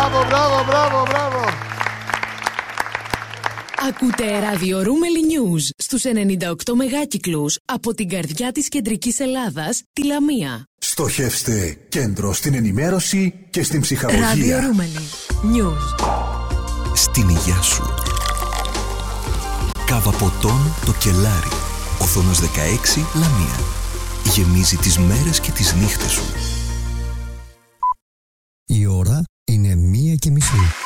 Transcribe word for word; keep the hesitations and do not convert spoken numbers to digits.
Μπράβο, μπράβο, μπράβο, μπράβο. Ακούτε ράδιο Ρούμελι News στους ενενήντα οκτώ μεγάκυκλους από την καρδιά της κεντρικής Ελλάδας, τη Λαμία. Στοχεύστε κέντρο στην ενημέρωση και στην ψυχαγωγία. Ράδιο Ρούμελι News. Στην υγειά σου. Κάβα ποτών το Κελάρι. Οθόνος δεκαέξι, Λαμία. Γεμίζει τις μέρες και τις νύχτες σου. Η ώρα είναι μία και μισή.